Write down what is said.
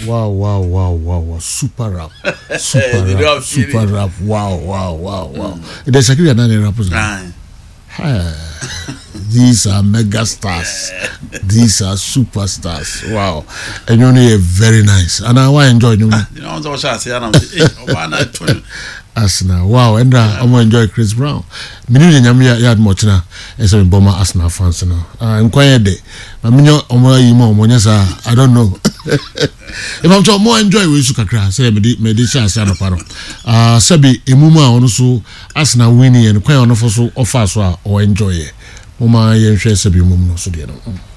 Wow. Super rap. Super rap. Wow. There's a great name rappers. These are mega stars. These are superstars. Wow. And you know, very nice. And I enjoy them. You know, what I say, Arsenal. Wow, and I enjoy Chris Brown. Minute nyamia yard mochina ese bomber Arsenal fans no. I'm quiet day. But minyo omo yimo omo sa I don't know. If I'm to more enjoy we su kakra say me dey chance na paro. Sabi emumu a ono so Arsenal winning and kwan ono for so offer so a o enjoy. Mama yen hwe sabi emumu no so de no.